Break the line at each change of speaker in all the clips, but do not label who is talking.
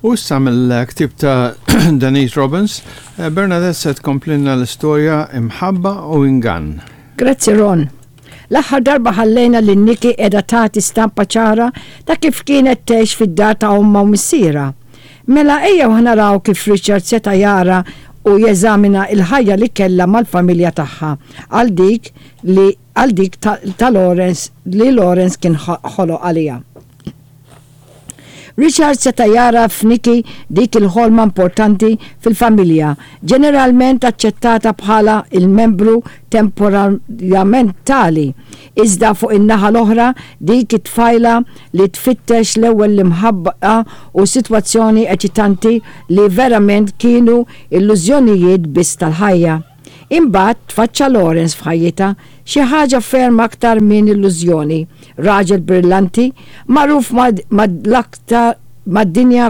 U issa mill-ktib ta' Denise Robbins, Bernadette se tkomplilna l-istorja Imħabba u Ingann.
Grazzi Ron. L-aħħar darba ħallejna li Nikki qiegħda tagħti stampa ċara ta' kif kienet tgħix fid-dar ta' omma u missiera. Mela ejjew naraw kif Richard seta' jara u jeżamina il-ħajja li kellha mal-familja tagħha għal dik ta' Lawrence li Lawrence kien ħoloq għalija. Richard seta' jara f'Nikki dik il-ħolma importanti fil-familja, ġeneralment aċċettata bħala il-membru temporanjament tali, iżda fuq in-naħa l-oħra dik it-tfajla li tfittex l-ewwel imħabba u sitwazzjoni eċitanti li verament kienu illużjonijiet biss tal-ħajja. Imbagħad tfaċċa Lawrence f'ħajjita xi ħaġa ferm aktar minn illużjoni, raġel brillanti, magħruf mad-dinja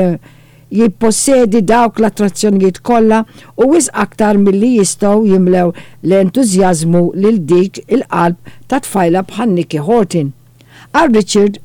jippossedi dawk l-attrazzjonijiet kollha u wisq aktar milli jistgħu jimlew l-entużjażmu lil dik il-qalb ta' tfajla bħal Nikki Horton. Għal Richard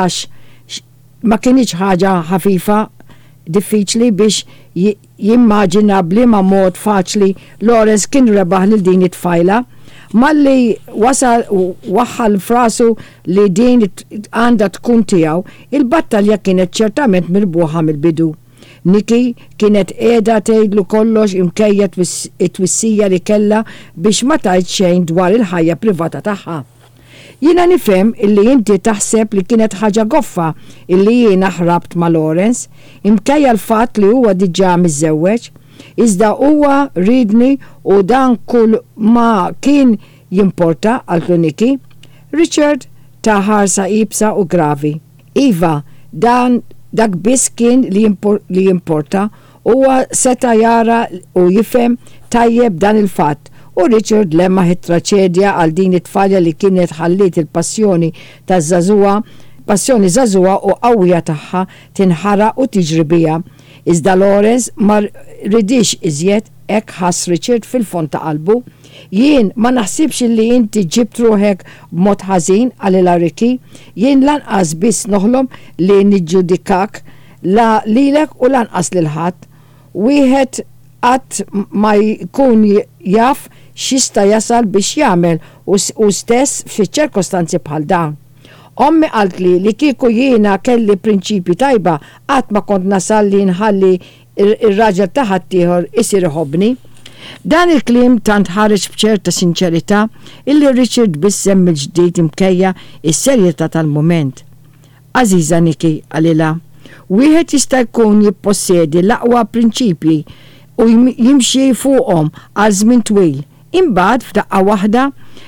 ma kienx ħaġa ħafifa diffiċli biex jimmaġina bliema mod faċli Lawrence kien rebaħ lil din it-tfajla, malli waħħal frasu li din għandha tkun tiegħu, il-battalja kienet ċertament mirbuħa mill-bidu. Nikki kienet qiegħda tgħidlu kollox imkejja it-twissija li kellha biex ma tgħid xejn dwar il-ħajja privata tagħha. Jiena nifhem illi inti taħseb li kienet ħaġa goffa illi jiena ħrabt ma' Lawrence, imkejja l-fatt li huwa diġà miżewweġ, iżda huwa ridni u dan kull ma kien jimporta għal Nikki. Richard ta' ħarsa ibsa u gravi. Iva, dak biss kien li jimporta, huwa seta' jara u jifhem tajjeb dan il-fatt. U Richard lemma traċedja għal din it-tfalja li kienet ħallit il-passjoni ta' passjoni żagħżugħa u qawwija tagħha tinħara u tiġri biha. Iżda Lawrence ma ridix iżjed hekk ħass Richard fil-fond ta' qalbu. Jien ma naħsibx li inti ġibt ruħek b'mod ħażin għal Ricky, jien lanqas biss noħlom li niġġudikak la lilek u lanqas lil ħadd. Wieħed qatt ma jkun jaf x'jista' jasal biex jagħmel u stess f'ċirkostanzi bħal dawn. Ommi qalt li kieku jiena kelli prinċipji tajba qatt ma kont nasal li nħalli ir-raġel ta' ħaddieħor isir iħobbni. Dan il-kliem tant ħareġ b'ċerta sinċerità illi Richard bissem mill-ġdid imkejja is-serjetà tal-mument. Ażiża Nikki għalilha, wieħed jista' jkun jippossedi l-aqwa prinċipji u jimxi fuqhom għal żmien twil. Imbagħad f'daqqa waħda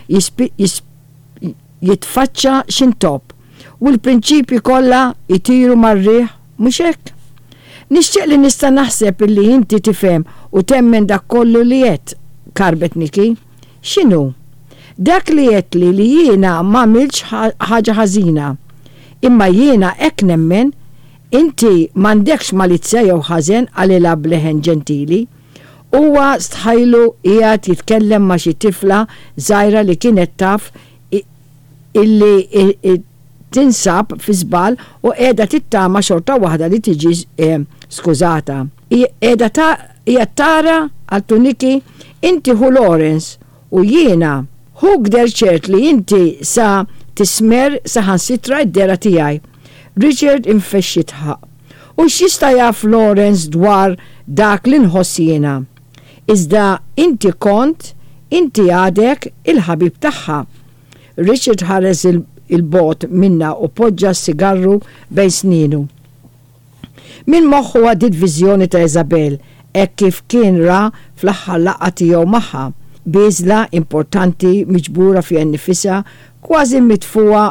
jitfaċċa x'intopp u l-prinċipji kollha jtiru mar-riħ mhux hekk. Nixtieq li nista' naħseb illi inti tifhem u temmen dak kollu li qed, karbet Nikki. X'inhu? Dak li qed li jiena m'għamilx ħaġa ħażina. Imma jiena hekk nemmen inti m'għandekx malizza jew ħażen għalilha bleħen ġentili. Huwa stħajlu qiegħed jitkellem ma' xi tifla żgħira li kienet taf illi tinsab fi żball u qiegħda tittama xorta waħda li tiġi skużata. Hija tara għal Nikki inti hu Lawrence u jiena hu gder ċert li inti sa tismer saħansitra d-dera tiegħi. Richard infexxitha. U x'jista' jaf Lawrence dwar dak li nħoss jiena. Iżda inti għadek il-ħabib tagħha. Richard ħares il-bot minna u poġġa s-sigarru bejn sninu. Min moħħu għadid viżjoni ta' Isabel, hekk kif kien ra fl-aħħar laqgħa tiegħu magħha, biżla importanti miġbura fi nifisha, kważi mitfuha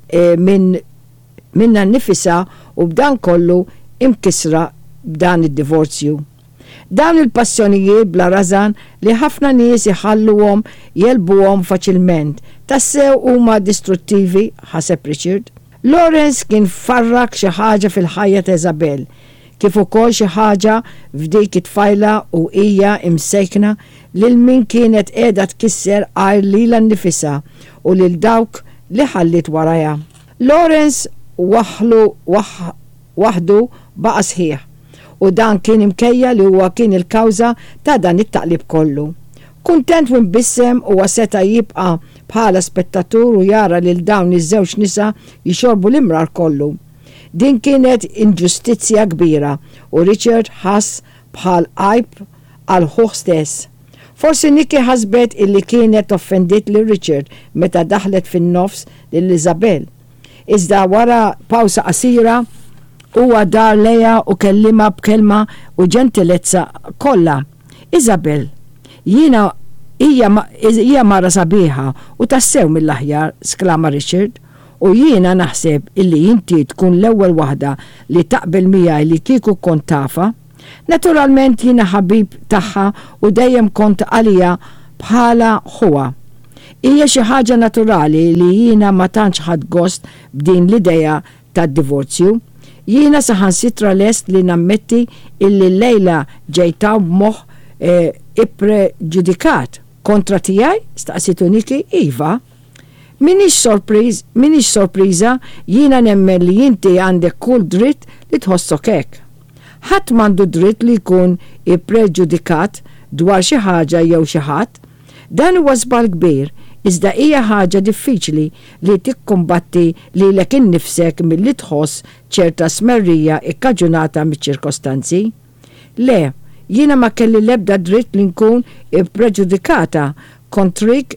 minna nifisha u b'dan kollu imkisra b'dan id-divorzju. Dan il-passjonijiet bla rażan li ħafna nies iħalluhom jelbuhom faċilment, tassew huma distruttivi, ħaseb Richard. Lawrence kien farrak xi ħaġa fil-ħajja ta' Isabel, kif ukoll xi ħaġa f'dik it-tfajla u hija imsejkna lil min kienet qiegħda tkisser għajr lilha nnifisha u lil dawk li ħallit warajha. Lawrence waħdu baqa sħiħ. U dan kien imkejja li huwa kien il-kawża ta' dan it-taqlib kollu. Kuntent u mbissem huwa seta' jibqa' bħala spettatur u jara lil dawn iż-żewġ nisa jixorbu l-imrar kollu. Din kienet inġustizzja kbira u Richard ħass bħal għajb għal ħuħ stess. Forsi Nikki ħasbet illi kienet offendit li Richard meta daħlet fin-nofs lil Isabel. Iżda wara pawsa qasira huwa dar lejha u kellima b'kelma u ġentilezza kollha. Isabel, jiena hija mara sabiħa u tassew mill-aħjar, sklama Richard, u jiena naħseb illi inti tkun l-ewwel waħda li taqbel miegħi li kieku kont tafa. Naturalment jiena ħabib tagħha u dejjem kont għalija bħala ħuwa. Hija xi ħaġa naturali li jiena ma tantx ħadd gost b'din l-idea tad-divorzju. Jiena saħansitra lest li nammetti illi lejla ġejtaw b'moħħ ippreġudikat kontra tiegħi, staqsitu Nikki, iva. Minix sorpriża, jiena nemmen li inti għandek kull dritt li tħossok hekk. Ħadd m'għandu dritt li jkun ippreġudikat dwar xi ħaġa jew xi ħadd. Dan huwa żball kbir. Iżda hija ħaġa diffiċli li tikkumbatti lilek innifsek milli tħoss ċerta smerrija ikkaġunata miċ-ċirkostanzi. Le, jiena ma kelli l-ebda dritt li nkun ippreġudikata kontrik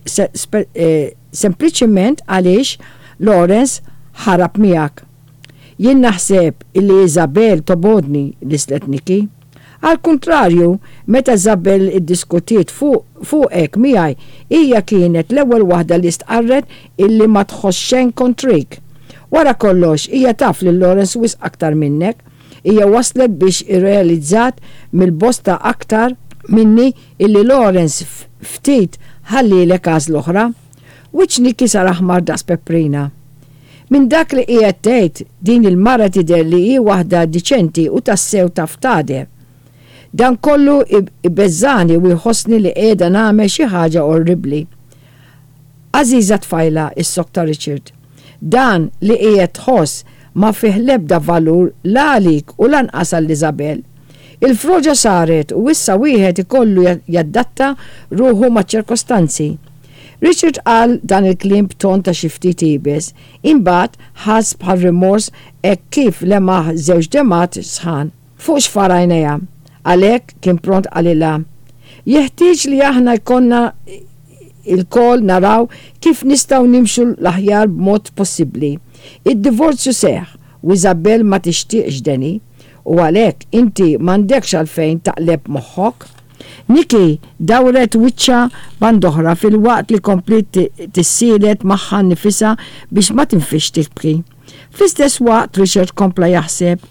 sempliċement għaliex Lawrence ħarab miegħek. Jien naħseb illi Isabel tobodni l-islet Nikki. Al kontrarju, meta Isabel iddiskutiet fuq hekk miegħi, hija kienet l-ewwel waħda li stqarret illi ma tħossxejn kontrik. Wara kollox, hija taf li Lawrence wis aktar minnek, hija waslet biex irrealizzat mill-bosta aktar minni illi Lawrence ftit ħallilek għażl oħra, wiċċ Nikki sar aħmar daqs peprina. Min dak li qiegħed tgħid din il-mara tidher li hi waħda diċenti u tassew taf tagħdeb. Dan kollu ibeżżani u jħossni li qiegħda nagħmel xi ħaġa orribli. Għażiża tfajla is-sok ta' Richard. Dan li qiegħed tħoss ma fih l-ebda valur la għalik u lanqas għall-Isabel. Il-froġa saret u issa wieħed ikollu jaddatta ruħu ma' ċirkostanzi. Richard qal dan il-klim b'ton ta' xi ftit ibes, imbagħad ħass bħal rimors hekk kif lemaħ żewġ demat sħan fuq xfarajnejha. Għalhekk kien pront għalilha. Jeħtieġ li aħna jkollna il-kol naraw kif nistgħu nimxu l-aħjar b'mod possibbli. Id-divorzju seħ u Isabel ma tixtieqx deni u għalhekk inti m'għandekx għalfejn taqleb moħħok. Nikki dawret wiċċa bandoħra fil-waqt li komplit tissielet magħha nifisha biex ma tinfix tibki. Fl-istess waqt Richard kompla jaħseb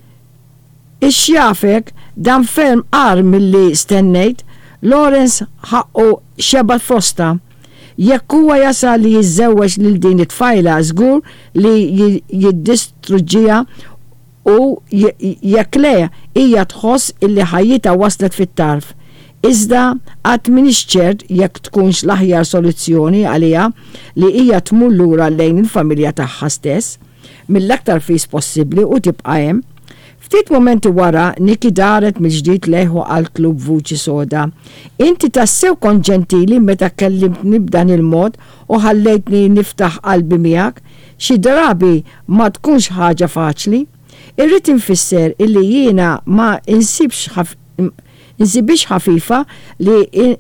ix-xjafek dan ferm qar milli stennejt, Lawrence ħaqqu xeba frosta. Jekk huwa jasal li jiżżewweġ lil din it-tfajla żgur li jiddistruġġiha u jekk le hija tħoss illi ħajjita waslet fit-tarf. Iżda qatt minix ċert jekk tkunx l-aħjar soluzzjoni għaliha li hija tmur lura lejn il-familja tagħha stess mill-aktar fis possibbli u tibqa' hemm. Ftit momenti wara, Nikki daret mill-ġdid leħu għal klub Vuċi Soda. Inti tassew kont ġentili meta kellimtni b'dan il-mod u ħallejtni niftaħ qalbi miegħek. Xi drabi ma tkunx ħaġa faċli. Irrid infisser illi jiena ma insibix ħafifa li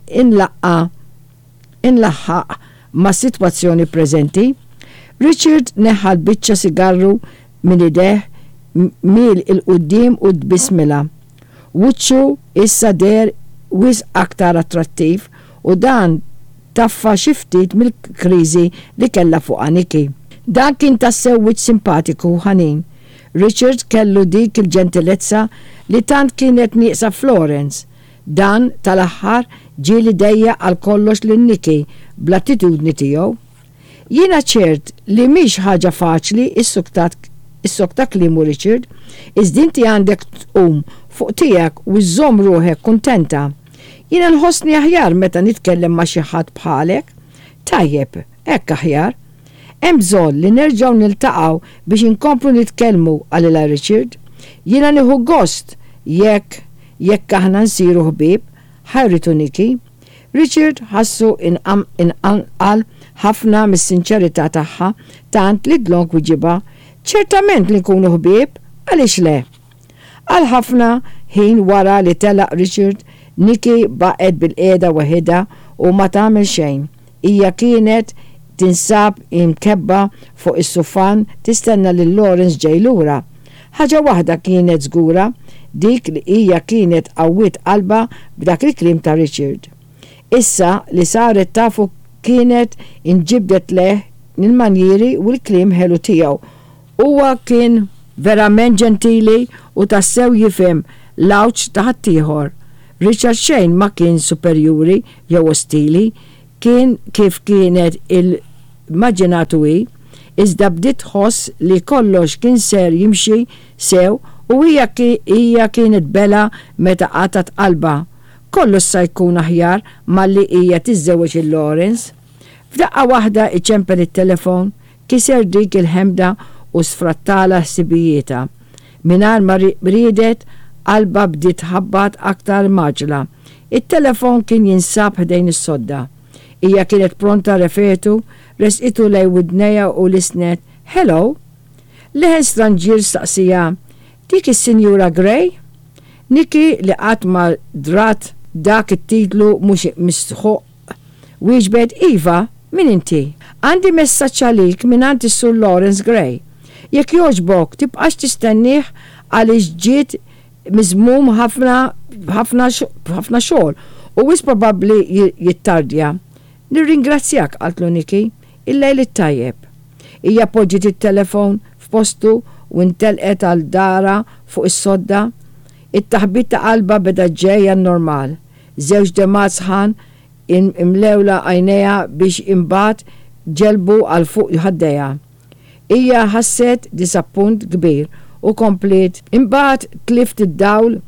inlaħħaq ma' sitwazzjoni preżenti. Richard neħal biċċa sigarru minn ideh mil il-qudiem u d-bismila. Wuċċu issa der wis aktar attrattiv u dan taffa xi ftit mill-kriżi li kellha fuq Nikki. Dan kien tassew wiċċ simpatiku ħanin. Richard kellu dik il-ġentilezza li tant kienet nieqsa Florence. Dan tal-aħħar ġieli dejja għal kollox lil Nikki bl-attitudni tiegħu. Jiena ċert li mhix ħaġa faċli is-sok ta' klimu Richard, iżdinti għandek tqum fuq tiegħek u żżomm ruħek kuntenta. Jiena nħossni aħjar meta nitkellem ma' xi ħadd bħalek. Tajjeb, hekk aħjar. Hemm bżonn li nerġgħu niltaqgħu biex inkomplu nitkellmu għalilha Richard. Jiena nieħu gost jekk aħna nsiru ħbieb, ħajritu Nikki. Richard ħassu inqal ħafna mis-sinċerità tagħha tant li dlonk wiġiba, ċertament li nkunu ħbieb, għaliex le. Għal ħafna ħin wara li telaq Richard, Nikki baqgħet bil-qiegħda waħedha u ma tagħmel xejn. Hija kienet tinsab imkebba fuq is-sufan tistenna lil Lawrence ġej lura. Ħaġa waħda kienet żgura, dik li hija kienet qawwiet qalba b'dak il-kliem ta' Richard. Issa li saret tafu kienet inġibdet leh il-manjieri u l-kliem ħelu tiegħu. Huwa kien verament ġentili u tassew jifhem l-awċ ta' ħaddieħor. Richard xejn ma kien superjuri jew ostili, kien kif kienet il-maġinatu hi, iżda bdiet tħoss li kollox kien ser jimxi sew u hija kienet bela meta qatat qalba. Kollox sa jkun aħjar malli hija tiżżewweġ il-Lawrence. F'daqqa waħda iċempel it-telefon, kiser dik il-ħemda u sfrattala ħsibijieta. Mingħajr ma riedet qalba bdiet ħabbat aktar maġla. Il-telefon kien jinsab ħdejn is-sodda. Hija kienet pronta refetu, resqitu lej widnejha u lisnet, "Hello." Leħen stranġir staqsija, "Dik is-Sinjura Gray?" Nikki li qatt ma drat dak it-titlu mhux mistħuq wieġbed, "Iva, min inti? Għandi messaġġ għalik mingħand is-Sur Lawrence Gray. Jekk jogħġbok tibqax tistennih għaliex ġiet miżmum ħafna xogħol u wis probabbli jittardja." "Nirringrazzjak," qaltlu Nikki, "il-lejl it-tajjeb." Hija poġġiet it-telefon f'postu u ntelqet għal dara fuq is-sodda. It-taħbit ta' qalba beda ġejja normal. Żewġ demat sħan imlewla għajnejha biex imbagħad ġelbu għal fuq ħaddejha. Hija ħasset disappunt kbir u komplet. Imbagħad tlift id-dawl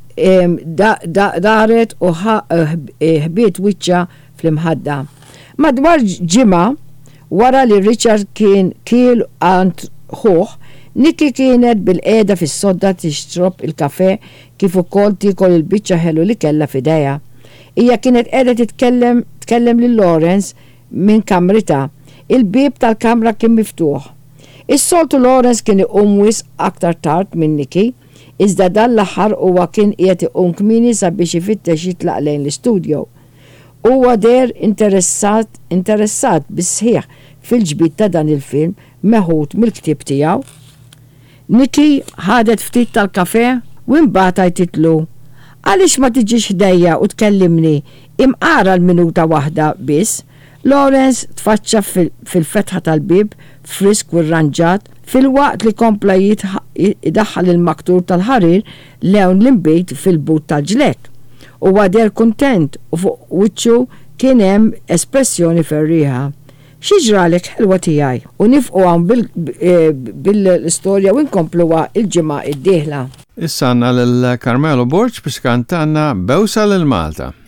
daret u ħbiet wiċċa fl-imħadda. Madwar ġimgħa wara li Richard kien kiel għand ħuħ, Nikki kienet bil-qiegħda fis-sodda tixtrob il-kafè kif ukoll tikol il-biċċa ħelu li kellha f'idejha. Hija kienet qiegħda titkellem lil Lawrence minn kamrita. Il-bieb tal-kamra kien miftuħ. Is-soltu Lawrence kien iqum wisq aktar tard minn Nikki, iżda dan l-aħħar huwa kien qiegħed iqum kmieni sabiex ifittex jitlaq lejn l-istudju. Huwa der interessat bis-sħiħ fil-ġbit ta' dan il-film meħud mill-ktieb tiegħu. Nikki ħadet ftit tal-kafè u imbagħad titlu, "Għaliex ma tiġix ħdejja u tkellimni imqara l-minuta waħda biss?" Lawrence tfaċċa fil-fetħa tal-bib frisk u rranġat fil-waqt li kompla jidaħħal il-maktur tal-ħarir lewn l-imbejt fil-but tal-ġlek. U għader kontent u fuq wiċċu kien hemm espressjoni ferriħa. "Xiġralek ħelwa tiegħi?" U nifqu għam bil-istorja u nkompluha il-ġimgħa id-dieħla.
Issa għandna lil Carmelo Borġ biex kantanna Bewsa lil Malta.